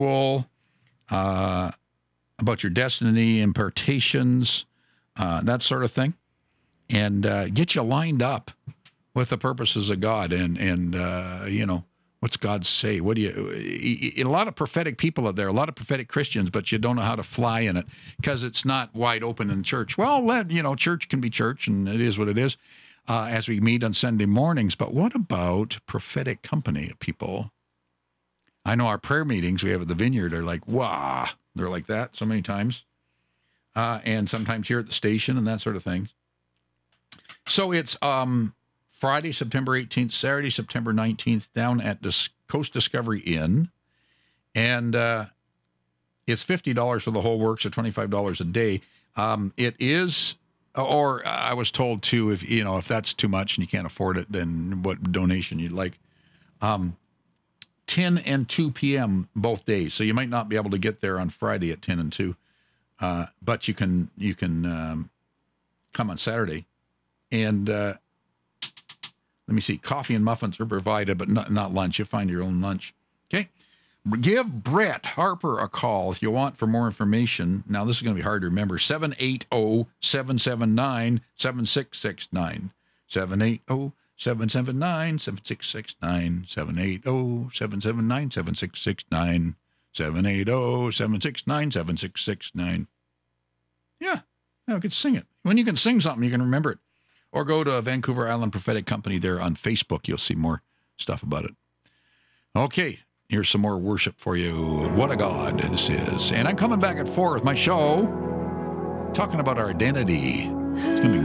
about your destiny, impartations, that sort of thing, and get you lined up with the purposes of God and what's God say? What do you? A lot of prophetic people out there, a lot of prophetic Christians, but you don't know how to fly in it because it's not wide open in church. Well, church can be church, and it is what it is as we meet on Sunday mornings. But what about prophetic company people? I know our prayer meetings we have at the Vineyard are like, wow, they're like that so many times, and sometimes here at the station and that sort of thing. So it's Friday, September 18th, Saturday, September 19th, down at Coast Discovery Inn. And it's $50 for the whole works, or $25 a day. It is, or I was told too, if that's too much and you can't afford it, then what donation you'd like. 10 and 2 p.m. both days. So you might not be able to get there on Friday at 10 and 2. But you can come on Saturday. And let me see. Coffee and muffins are provided, but not lunch. You find your own lunch. Okay. Give Brett Harper a call if you want for more information. Now, this is going to be hard to remember. 780-779-7669. 780-779-7669. 780-779-7669. 780-769-7669. Yeah. I could sing it. When you can sing something, you can remember it. Or go to Vancouver Island Prophetic Company there on Facebook. You'll see more stuff about it. Okay, here's some more worship for you. What a God this is. And I'm coming back at 4 with my show, talking about our identity. It's going to be